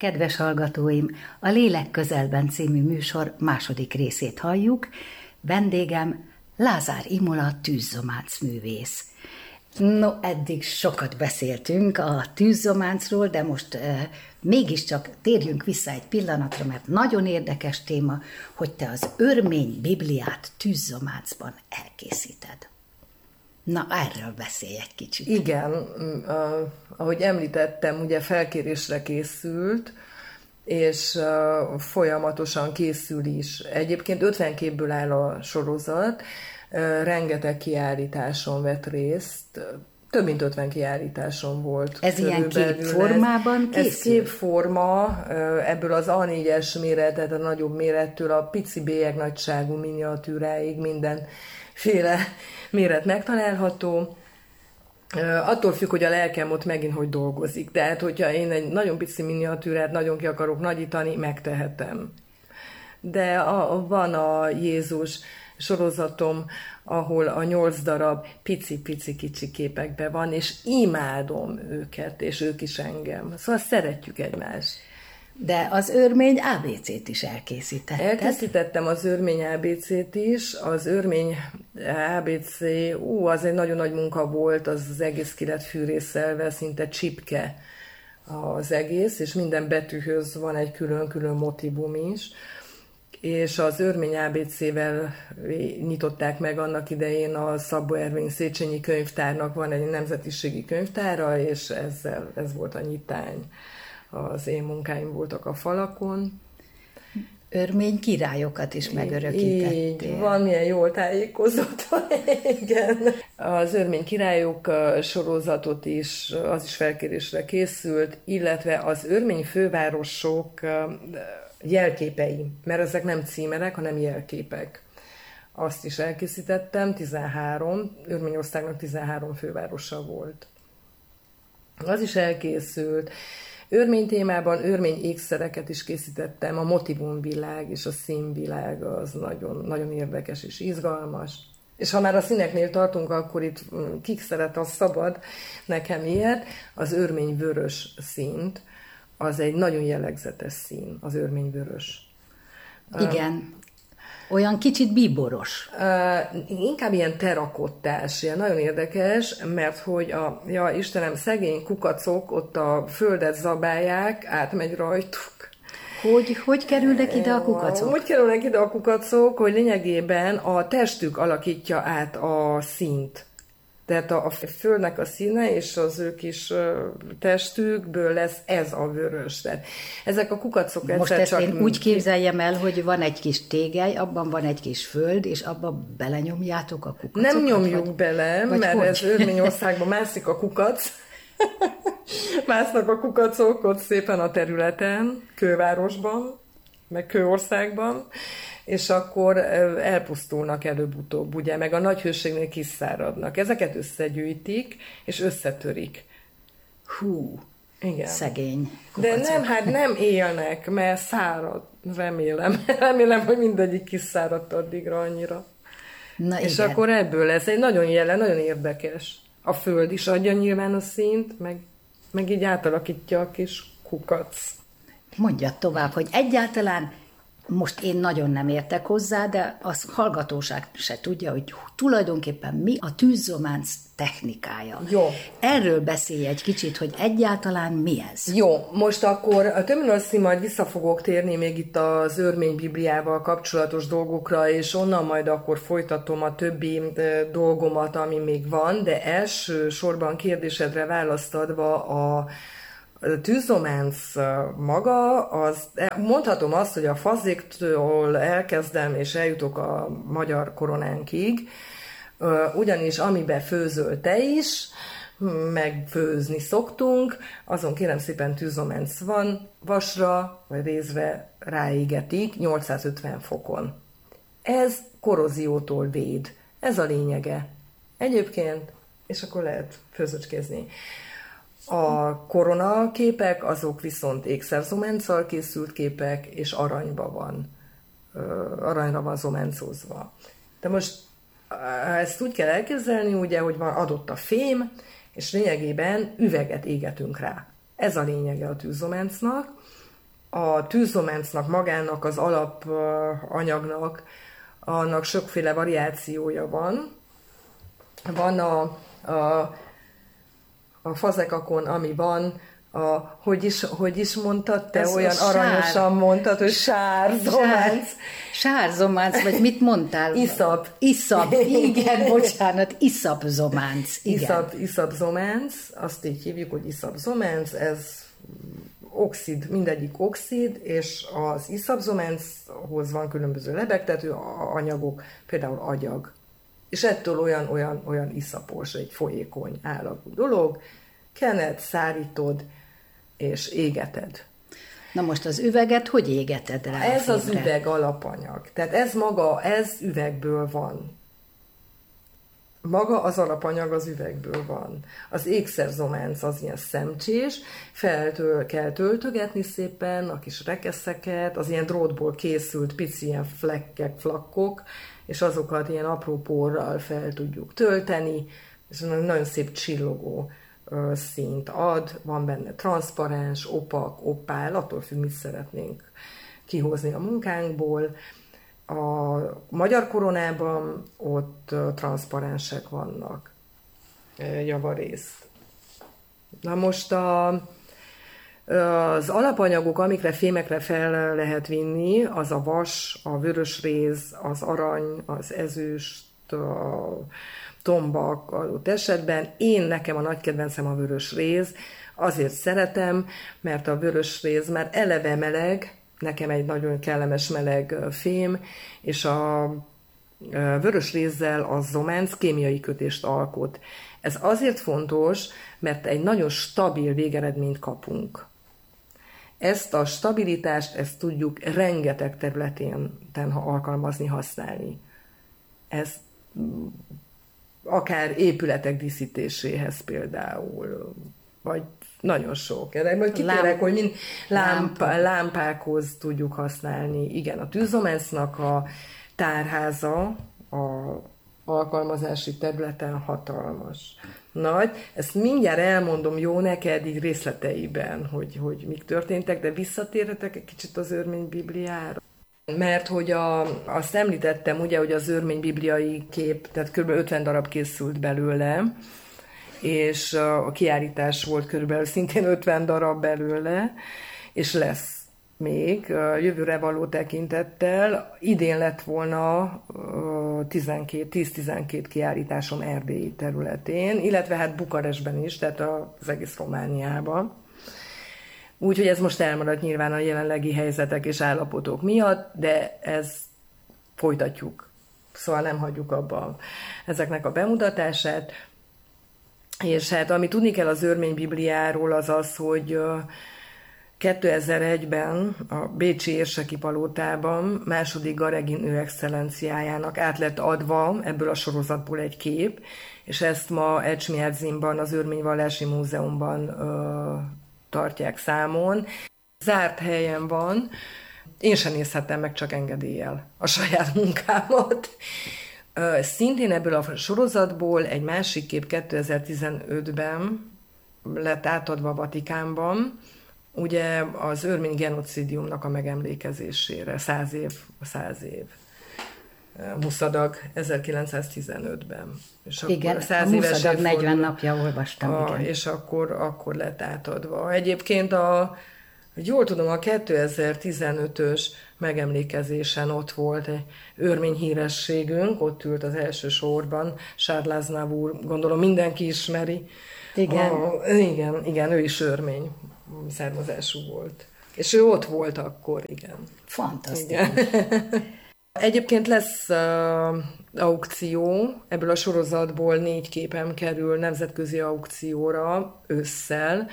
Kedves hallgatóim, a Lélek közelben című műsor második részét halljuk. Vendégem Lázár Imola tűzzománc művész. No, eddig sokat beszéltünk a tűzzománcról, de most mégiscsak térjünk vissza egy pillanatra, mert nagyon érdekes téma, hogy te az örmény Bibliát tűzzománcban elkészíted. Na, erről beszélj egy kicsit. Igen, ahogy említettem, ugye felkérésre készült, és folyamatosan készül is. Egyébként 50 képből áll a sorozat, rengeteg kiállításon vett részt, több mint 50 kiállításon volt. Ez ilyen képformában készül? Ez képforma, ebből az A4-es méret, tehát a nagyobb mérettől a pici bélyegnagyságú miniatűráig mindenféle méret megtalálható. Attól függ, hogy a lelkem ott megint hogy dolgozik. Tehát, hogyha én egy nagyon pici miniatűrát nagyon ki akarok nagyítani, megtehetem. De van a Jézus sorozatom, ahol a 8 darab pici-pici kicsi képekben van, és imádom őket, és ők is engem. Szóval szeretjük egymást. De az örmény ABC-t is elkészítetted. Elkészítettem az örmény ABC-t is. Az örmény ABC, az egy nagyon nagy munka volt, az egész ki lett fűrészelve, szinte csipke az egész, és minden betűhöz van egy külön-külön motívum is. És az örmény ABC-vel nyitották meg annak idején a Szabó Ervin Széchenyi könyvtárnak van egy nemzetiségi könyvtára, és ez volt a nyitány. Az én munkáim voltak a falakon. Örmény királyokat is megörökítettél. Így van, milyen jól tájékozott. Igen. Az örmény királyok sorozatot is, az is felkérésre készült, illetve az örmény fővárosok jelképei, mert ezek nem címerek, hanem jelképek. Azt is elkészítettem, 13, Örményországnak 13 fővárosa volt. Az is elkészült. Örmény témában örmény ékszereket is készítettem, a motivumvilág és a színvilág az nagyon, nagyon érdekes és izgalmas. És ha már a színeknél tartunk, akkor itt kik szeret, az szabad nekem ilyet, az örmény vörös színt, az egy nagyon jellegzetes szín, az örmény vörös. Igen. Olyan kicsit bíboros. Inkább ilyen terakottás, ilyen nagyon érdekes, mert hogy Istenem, szegény kukacok ott a földet zabálják, átmegy rajtuk. Hogy kerülnek ide a kukacok? Úgy kerülnek ide a kukacok, hogy lényegében a testük alakítja át a színt. Tehát a földnek a színe és az ő kis testükből lesz ez a vörös. Tehát ezek a kukacok egyszer most ezt csak... én úgy képzeljem el, hogy van egy kis tégely, abban van egy kis föld, és abba belenyomjátok a kukacokat? Nem nyomjuk bele, mert hogy? Ez Örményországban mászik a kukac. Másznak a kukacok ott szépen a területen, kővárosban, meg kőországban, és akkor elpusztulnak előbb-utóbb, ugye, meg a nagy hőségnél kiszáradnak. Ezeket összegyűjtik, és összetörik. Hú, igen. Szegény kukacok. De nem élnek, mert szárad, remélem, hogy mindegyik kiszáradt addigra annyira. Na, és igen. Akkor ebből lesz egy nagyon érdekes. A föld is adja nyilván a színt, meg így átalakítja a kis kukac. Mondjad tovább, hogy egyáltalán most én nagyon nem értek hozzá, de a hallgatóság se tudja, hogy tulajdonképpen mi a tűzzománc technikája. Jó. Erről beszélj egy kicsit, hogy egyáltalán mi ez. Jó, most akkor a többminőszi majd vissza fogok térni még itt az örmény Bibliával kapcsolatos dolgokra, és onnan majd akkor folytatom a többi dolgomat, ami még van, de első sorban kérdésedre választ adva a tűzzománc maga, mondhatom azt, hogy a fazéktől elkezdem, és eljutok a magyar koronánkig, ugyanis amiben főzöl te is, meg főzni szoktunk, azon kérem szépen tűzzománc van, vasra vagy rézre ráégetik 850 fokon. Ez korróziótól véd. Ez a lényege. Egyébként, és akkor lehet főzöcskézni. A koronaképek, azok viszont ékszerzománccal készült képek, és aranyra van zománcozva. De most ezt úgy kell elképzelni, ugye, hogy van adott a fém, és lényegében üveget égetünk rá. Ez a lényege a tűzzománcnak, a tűzzománcnak magának, az alapanyagnak, annak sokféle variációja van. Van a fazekakon, ami van, hogy is mondtad te, ez olyan aranyosan mondtad, hogy sárzománc. Sárzománc, vagy mit mondtál? Iszap, igen, bocsánat, iszapzománc. Iszapzománc, azt így hívjuk, hogy iszapzománc, ez oxid, mindegyik oxid, és az iszapzománchoz van különböző lebegtető anyagok, például agyag. És ettől olyan iszapos, egy folyékony állagú dolog, kened, szárítod, és égeted. Na most az üveget hogy égeted rá? Ez az üveg alapanyag. Tehát ez üvegből van. Maga az alapanyag az üvegből van. Az ékszerzománc az ilyen szemcsés, kell töltögetni szépen a kis rekeszeket, az ilyen drótból készült pici ilyen flakkok, és azokat ilyen apró porral fel tudjuk tölteni, és nagyon szép csillogó színt ad, van benne transzparens, opak, opál, attól függ, mit szeretnénk kihozni a munkánkból. A magyar koronában ott transzparensek vannak javarészt. Na most az alapanyagok, amikre fémekre fel lehet vinni, az a vas, a vörösréz, az arany, az ezüst, a tombak adott esetben. Nekem a nagy kedvencem a vörösréz, azért szeretem, mert a vörösréz már eleve meleg, nekem egy nagyon kellemes meleg fém, és a vörösrézzel a zománc kémiai kötést alkot. Ez azért fontos, mert egy nagyon stabil végeredményt kapunk. Ezt a stabilitást, ezt tudjuk rengeteg területén alkalmazni, használni. Ez akár épületek díszítéséhez például, vagy nagyon sok. De majd kitérek, hogy mind lámpákhoz tudjuk használni. Igen, a tűzzománcnak a tárháza a alkalmazási területen hatalmas. Nagy. Ezt mindjárt elmondom jó neked így részleteiben, hogy mik történtek, de visszatérhetek egy kicsit az Örmény-Bibliára. Mert hogy azt említettem, ugye, hogy az örmény-bibliai kép, tehát kb. 50 darab készült belőle, és a kiállítás volt körülbelül szintén 50 darab belőle, és lesz még jövőre való tekintettel. Idén lett volna 10-12 kiállításom erdélyi területén, illetve hát Bukarestben is, tehát az egész Romániában. Úgyhogy ez most elmaradt nyilván a jelenlegi helyzetek és állapotok miatt, de ez folytatjuk. Szóval nem hagyjuk abba ezeknek a bemutatását. És hát ami tudni kell az Örmény-Bibliáról az az, hogy 2001-ben a Bécsi Érseki Palotában második Garegin ő excellenciájának át lett adva ebből a sorozatból egy kép, és ezt ma Ecsmiadzimban, az Örményvallási Múzeumban tartják számon. Zárt helyen van, én sem nézhettem meg csak engedéllyel a saját munkámat. Szintén ebből a sorozatból egy másik kép 2015-ben lett átadva a Vatikánban, ugye az örmény genocidiumnak a megemlékezésére, 100 év. Muszadag 1915-ben. És igen, 100 a Muszadag 40 napja olvastam. Igen. És akkor lett átadva. Egyébként jól tudom, a 2015-ös megemlékezésen ott volt egy örmény hírességünk, ott ült az első sorban, Charles Aznavour, gondolom mindenki ismeri. Igen. Igen, ő is örmény származású volt. És ő ott volt akkor, igen. Fantasztikus. Igen. Egyébként lesz aukció, ebből a sorozatból 4 képem kerül nemzetközi aukcióra ősszel,